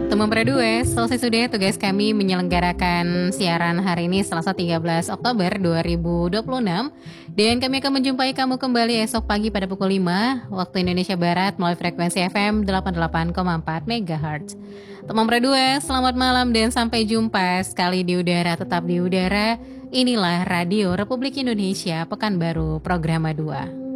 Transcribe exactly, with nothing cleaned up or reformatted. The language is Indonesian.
Teman Berdua, selesai sudah tugas kami menyelenggarakan siaran hari ini Selasa tiga belas Oktober dua ribu dua puluh enam. Dan kami akan menjumpai kamu kembali esok pagi pada pukul lima waktu Indonesia Barat melalui frekuensi F M delapan puluh delapan koma empat megahertz. Teman Berdua, selamat malam dan sampai jumpa sekali di udara, tetap di udara. Inilah Radio Republik Indonesia Pekanbaru Programa dua.